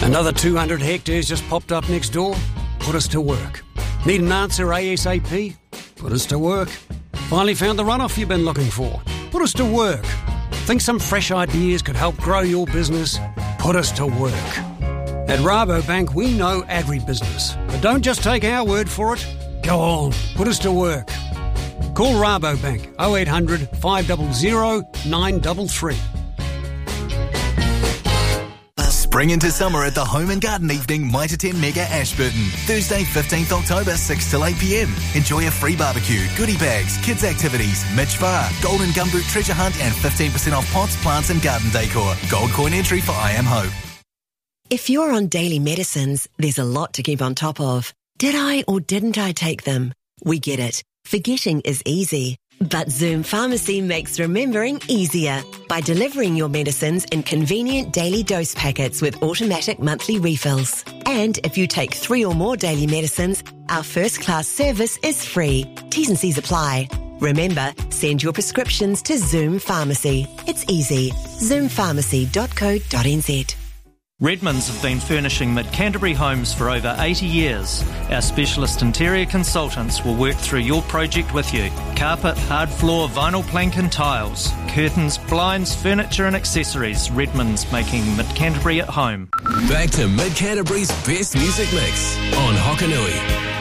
Another 200 hectares just popped up next door? Put us to work. Need an answer ASAP? Put us to work. Finally found the runoff you've been looking for? Put us to work. Think some fresh ideas could help grow your business? Put us to work. At Rabobank, we know agribusiness. But don't just take our word for it. Go on, put us to work. Call Rabobank 0800 500 933. Spring into summer at the Home and Garden Evening Mitre 10 Mega Ashburton. Thursday, 15th October, 6 till 8 p.m. Enjoy a free barbecue, goodie bags, kids activities, Mitch Farr, Golden Gumboot treasure hunt and 15% off pots, plants and garden decor. Gold coin entry for I Am Hope. If you're on daily medicines, there's a lot to keep on top of. Did I or didn't I take them? We get it. Forgetting is easy. But Zoom Pharmacy makes remembering easier by delivering your medicines in convenient daily dose packets with automatic monthly refills. And if you take 3 or more daily medicines, our first-class service is free. T's and C's apply. Remember, send your prescriptions to Zoom Pharmacy. It's easy. zoompharmacy.co.nz. Redmonds have been furnishing Mid-Canterbury homes for over 80 years. Our specialist interior consultants will work through your project with you. Carpet, hard floor, vinyl plank and tiles, curtains, blinds, furniture and accessories. Redmonds, making Mid-Canterbury at home. Back to Mid-Canterbury's best music mix on Hokanui.